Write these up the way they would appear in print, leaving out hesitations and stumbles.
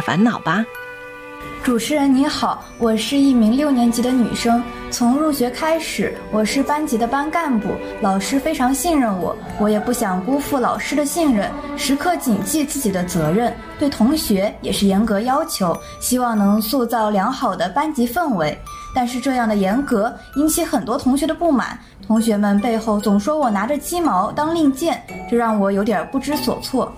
烦恼吧。 主持人你好，我是一名6年级的女生。从入学开始，我是班级的班干部，老师非常信任我，我也不想辜负老师的信任，时刻谨记自己的责任，对同学也是严格要求，希望能塑造良好的班级氛围。但是这样的严格引起很多同学的不满，同学们背后总说我拿着鸡毛当令箭，这让我有点不知所措。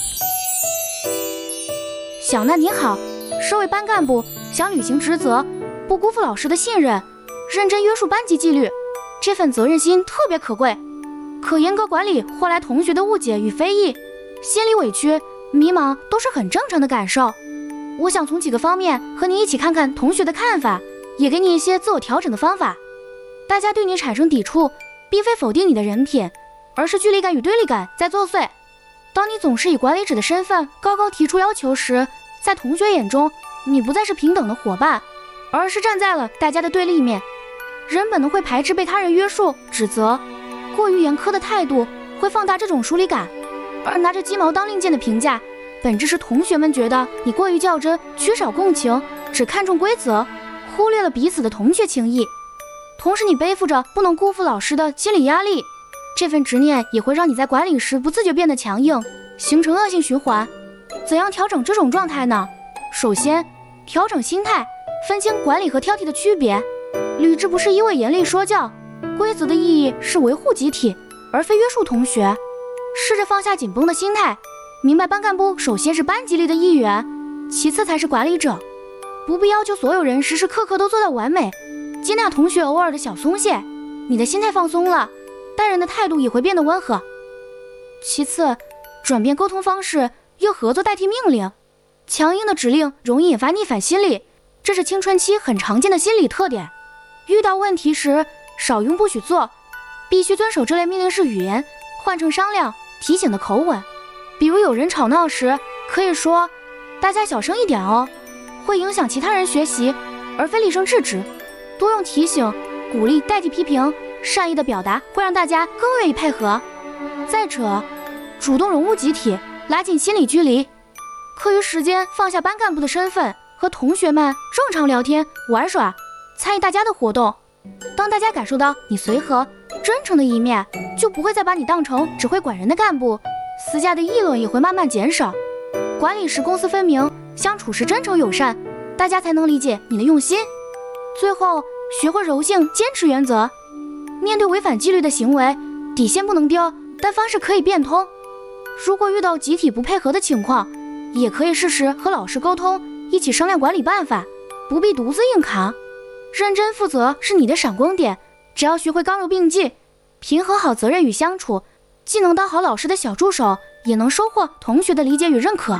小娜你好，身为班干部，想履行职责，不辜负老师的信任，认真约束班级纪律，这份责任心特别可贵。可严格管理换来同学的误解与非议，心里委屈、迷茫都是很正常的感受。我想从几个方面和你一起看看同学的看法，也给你一些自我调整的方法。大家对你产生抵触，并非否定你的人品，而是距离感与对立感在作祟。当你总是以管理者的身份高高提出要求时，在同学眼中，你不再是平等的伙伴，而是站在了大家的对立面。人本能会排斥被他人约束、指责，过于严苛的态度会放大这种疏离感，而拿着鸡毛当令箭的评价，本质是同学们觉得你过于较真，缺少共情，只看重规则，忽略了彼此的同学情谊。同时你背负着不能辜负老师的心理压力，这份执念也会让你在管理时不自觉变得强硬，形成恶性循环。怎样调整这种状态呢？首先，调整心态，分清管理和挑剔的区别。理智不是一味严厉说教，规则的意义是维护集体，而非约束同学。试着放下紧绷的心态，明白班干部首先是班级里的一员，其次才是管理者。不必要求所有人时时刻刻都做到完美，接纳同学偶尔的小松懈，你的心态放松了，待人的态度也会变得温和。其次，转变沟通方式，用合作代替命令。强硬的指令容易引发逆反心理，这是青春期很常见的心理特点。遇到问题时，少用不许做，必须遵守这类命令式语言，换成商量、提醒的口吻。比如有人吵闹时，可以说大家小声一点哦，会影响其他人学习，而非厉声制止。多用提醒、鼓励代替批评，善意的表达会让大家更愿意配合。再者，主动融入集体，拉近心理距离。课余时间放下班干部的身份，和同学们正常聊天玩耍，参与大家的活动。当大家感受到你随和真诚的一面，就不会再把你当成只会管人的干部，私下的议论也会慢慢减少。管理时公私分明，相处时真诚友善，大家才能理解你的用心。最后，学会柔性坚持原则，面对违反纪律的行为，底线不能丢，但方式可以变通。如果遇到集体不配合的情况，也可以试试和老师沟通，一起商量管理办法，不必独自硬扛。认真负责是你的闪光点，只要学会刚柔并济，平衡好责任与相处，既能当好老师的小助手，也能收获同学的理解与认可。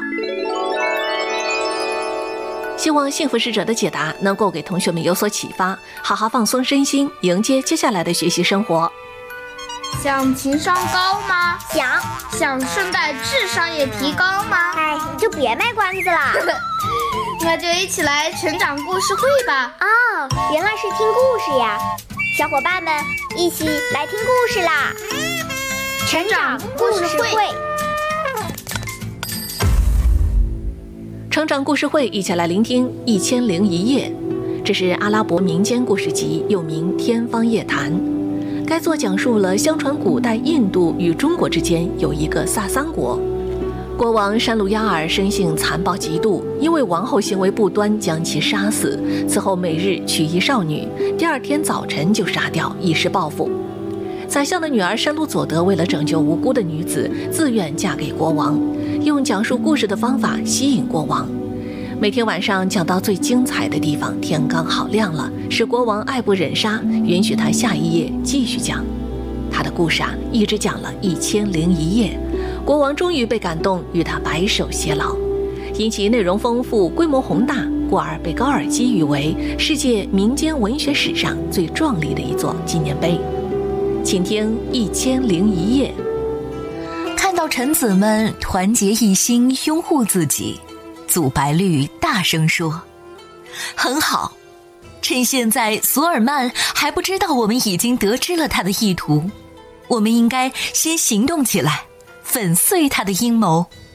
希望幸福使者的解答能够给同学们有所启发，好好放松身心，迎接接下来的学习生活。 想情商高吗？想顺带智商也提高吗？ 你就别卖关子了。 那就一起来成长故事会吧。 哦，原来是听故事呀。小伙伴们一起来听故事啦。 成长故事会。 成长故事会，一起来聆听1001夜。这是阿拉伯民间故事集，又名《天方夜谭》。该作讲述了相传古代印度与中国之间有一个萨桑国，国王山鲁亚尔生性残暴极度，因为王后行为不端将其杀死，此后每日娶一少女，第二天早晨就杀掉，以示报复。宰相的女儿山鲁佐德为了拯救无辜的女子，自愿嫁给国王，用讲述故事的方法吸引国王。每天晚上讲到最精彩的地方，天刚好亮了，使国王爱不忍杀，允许他下一夜继续讲。他的故事一直讲了1001夜，国王终于被感动，与他白首偕老。因其内容丰富、规模宏大，故而被高尔基誉为世界民间文学史上最壮丽的一座纪念碑。请听1001夜。 看到臣子们团结一心，拥护自己，祖白律大声说：“很好，趁现在索尔曼还不知道我们已经得知了他的意图，我们应该先行动起来，粉碎他的阴谋。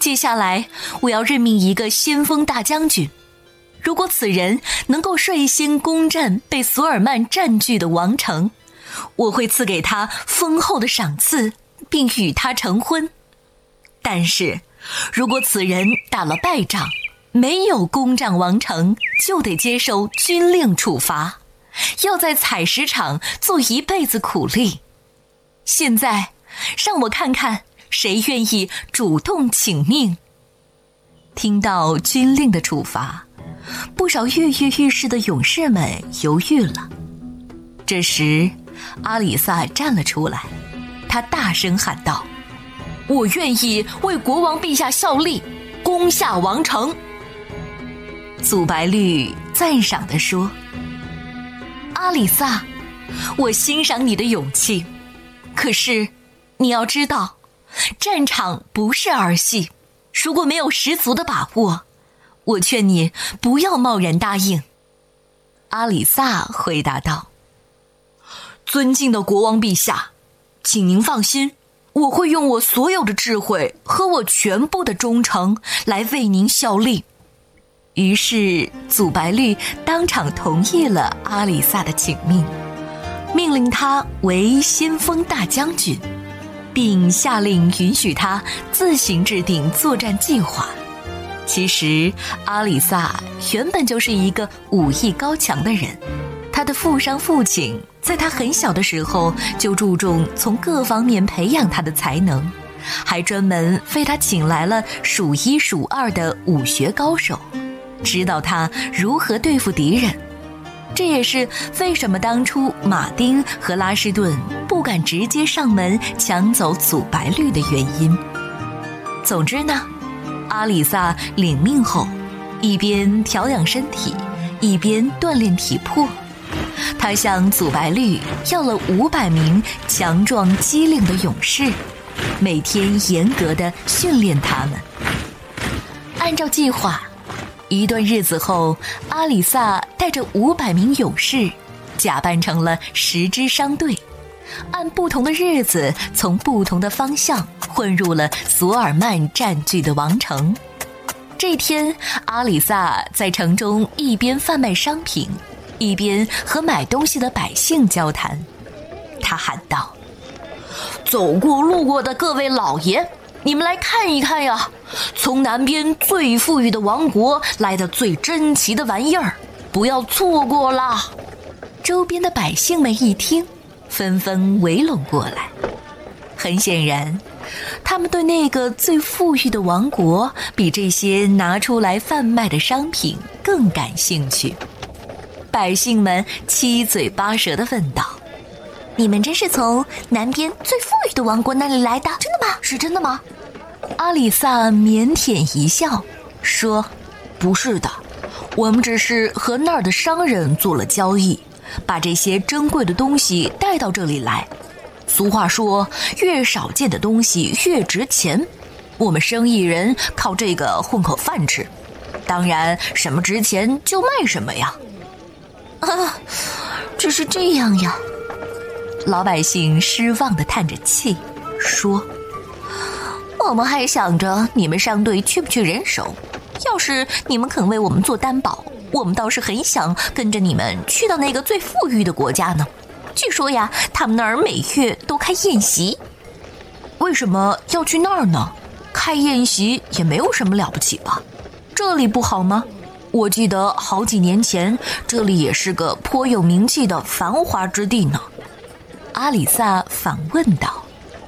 接下来我要任命一个先锋大将军，如果此人能够率先攻占被索尔曼占据的王城，我会赐给他丰厚的赏赐，并与他成婚。但是如果此人打了败仗，没有攻占王城，就得接受军令处罚，要在采石场做一辈子苦力。现在让我看看谁愿意主动请命。听到军令的处罚，不少跃跃欲试的勇士们犹豫了。这时阿里萨站了出来，他大声喊道：我愿意为国王陛下效力，攻下王城。祖白律赞赏地说：阿里萨，我欣赏你的勇气，可是你要知道，战场不是儿戏，如果没有十足的把握，我劝你不要贸然答应。阿里萨回答道：尊敬的国王陛下，请您放心，我会用我所有的智慧和我全部的忠诚来为您效力。于是祖白律当场同意了阿里萨的请命，命令他为先锋大将军，并下令允许他自行制定作战计划。其实阿里萨原本就是一个武艺高强的人，他的富商父亲在他很小的时候就注重从各方面培养他的才能，还专门为他请来了数一数二的武学高手，指导他如何对付敌人。这也是为什么当初马丁和拉什顿不敢直接上门抢走祖白律的原因。总之呢，阿里萨领命后，一边调养身体，一边锻炼体魄。他向祖白律要了500名强壮机灵的勇士，每天严格地训练他们。按照计划，一段日子后，阿里萨带着500名勇士，假扮成了10支商队，按不同的日子从不同的方向混入了索尔曼占据的王城。这天，阿里萨在城中一边贩卖商品，一边和买东西的百姓交谈。他喊道：走过路过的各位老爷，你们来看一看呀，从南边最富裕的王国来的最珍奇的玩意儿，不要错过了。周边的百姓们一听，纷纷围拢过来。很显然，他们对那个最富裕的王国比这些拿出来贩卖的商品更感兴趣。百姓们七嘴八舌地问道：你们真是从南边最富裕的王国那里来的？真的吗？是真的吗？阿里萨腼腆一笑说：不是的，我们只是和那儿的商人做了交易，把这些珍贵的东西带到这里来。俗话说，越少见的东西越值钱，我们生意人靠这个混口饭吃，当然什么值钱就卖什么呀。啊，只是这样呀。老百姓失望地叹着气说：我们还想着你们商队缺不缺人手，要是你们肯为我们做担保，我们倒是很想跟着你们去到那个最富裕的国家呢。据说呀，他们那儿每月都开宴席。为什么要去那儿呢？开宴席也没有什么了不起吧？这里不好吗？我记得好几年前，这里也是个颇有名气的繁华之地呢。阿里萨反问道：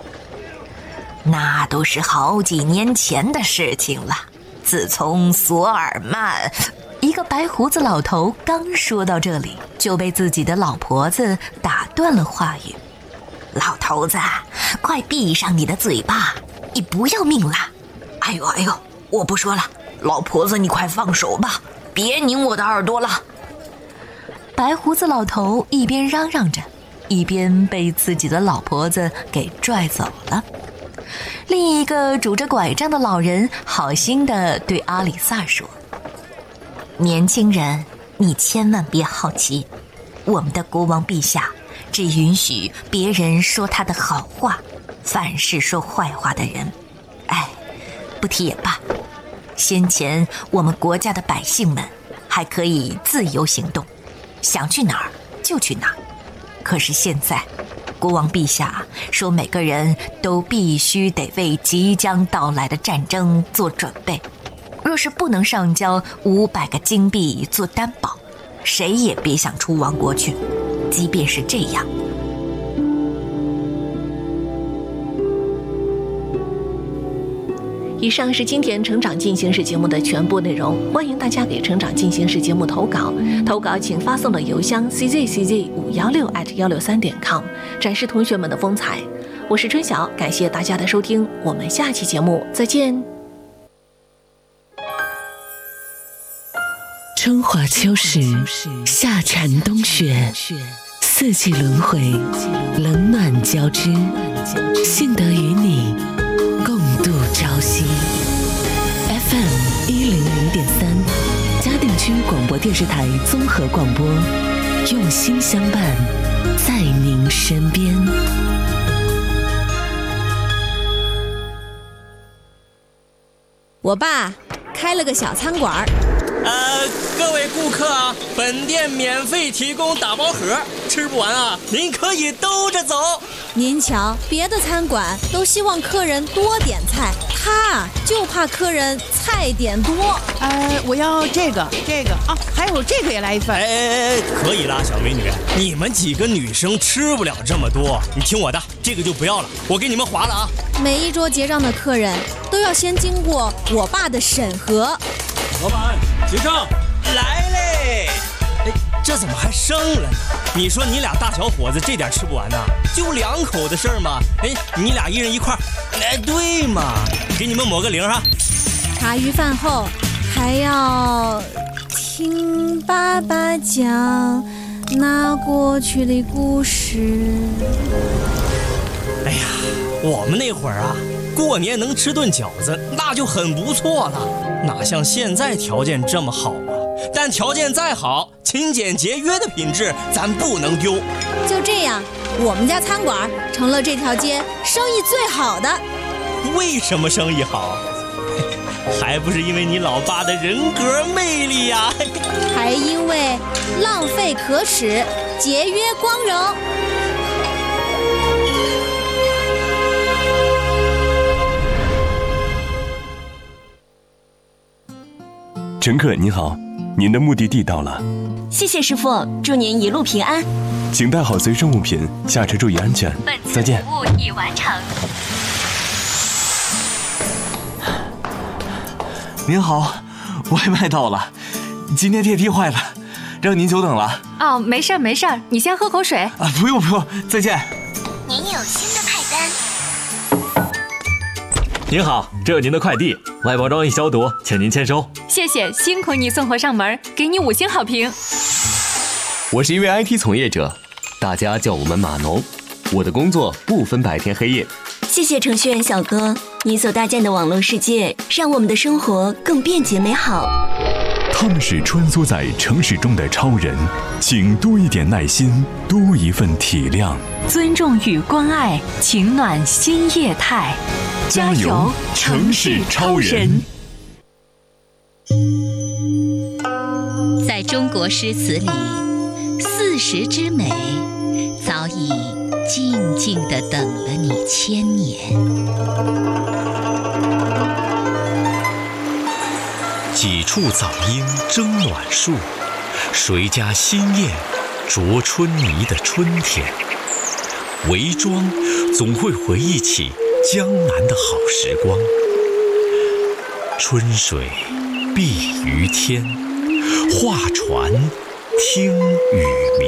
那都是好几年前的事情了。自从索尔曼……一个白胡子老头刚说到这里，就被自己的老婆子打断了话语。老头子，快闭上你的嘴巴，你不要命了！哎呦，我不说了，老婆子你快放手吧，别拧我的耳朵了。白胡子老头一边嚷嚷着，一边被自己的老婆子给拽走了。另一个拄着拐杖的老人好心地对阿里萨说：年轻人，你千万别好奇，我们的国王陛下只允许别人说他的好话，凡是说坏话的人， 不提也罢。先前我们国家的百姓们还可以自由行动，想去哪儿就去哪儿。可是现在，国王陛下说每个人都必须得为即将到来的战争做准备。若是不能上交500个金币做担保，谁也别想出王国去。即便是这样， 以上是今天成长进行式节目的全部内容，欢迎大家给成长进行式节目投稿，请发送到邮箱 czcz516@163.com， 展示同学们的风采。我是春晓，感谢大家的收听，我们下期节目再见。 春华秋实，夏蝉冬雪，四季轮回，冷暖交织，幸得与你共度朝夕。FM 100.3，嘉定区广播电视台综合广播，用心相伴，在您身边。 我爸开了个小餐馆。 各位顾客啊，本店免费提供打包盒，吃不完啊，您可以兜着走。 您瞧，别的餐馆都希望客人多点菜，他就怕客人菜点多。 我要这个啊，还有这个也来一份。 可以啦，小美女，你们几个女生吃不了这么多，你听我的，这个就不要了，我给你们划了啊。 每一桌结账的客人都要先经过我爸的审核。 老板，结账来嘞！这怎么还剩了呢？你说你俩大小伙子这点吃不完呐？就2口的事儿嘛。你俩一人一块，对嘛？给你们抹个0哈。 茶余饭后还要听爸爸讲那过去的故事。 哎呀，我们那会儿啊，过年能吃顿饺子那就很不错了，哪像现在条件这么好啊。但条件再好，勤俭节约的品质咱不能丢。 就这样，我们家餐馆成了这条街生意最好的。 为什么生意好？还不是因为你老爸的人格魅力呀。 还因为浪费可耻，节约光荣。 乘客您好，您的目的地到了。 谢谢师傅，祝您一路平安。 请带好随身物品，下车注意安全。再见。 服务已完成。 您好，外卖到了，今天电梯坏了，让您久等了。 哦，没事没事，你先喝口水。 啊，不用，再见。 您有新的派单。 您好，这是您的快递，外包装已消毒，请您签收。 谢谢，辛苦你送货上门，给你5星好评。 我是一位 IT 从业者，大家叫我们码农，我的工作不分白天黑夜。 谢谢程序员小哥，你所搭建的网络世界让我们的生活更便捷美好。 他们是穿梭在城市中的超人，请多一点耐心，多一份体谅， 尊重与关爱，情暖新业态。 加油，城市超人！ 在中国诗词里，40之美早已静静地等了你1000年。 几处早莺争暖树，谁家新燕啄春泥的春天。围庄总会回忆起江南的好时光，春水碧于天，画船听雨眠。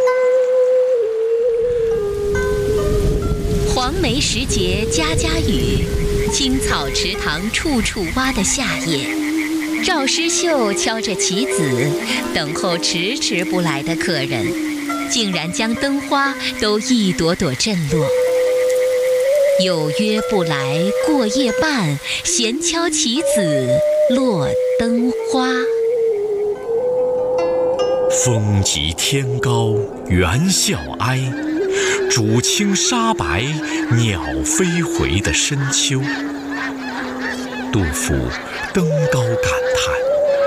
黄梅时节家家雨，青草池塘处处蛙的夏夜，赵诗绣敲着棋子，等候迟迟不来的客人，竟然将灯花都一朵朵震落。有约不来过夜半，闲敲棋子落灯花。 风急天高猿啸哀，渚清沙白鸟飞回的深秋。 杜甫登高感